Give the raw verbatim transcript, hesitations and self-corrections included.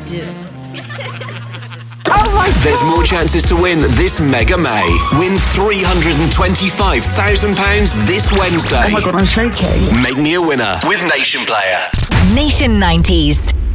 do. Oh my God. There's more chances to win this Mega May. Win three hundred twenty-five thousand pounds this Wednesday. Oh my God, I'm shaking. Make me a winner with Nation Player. Nation nineties.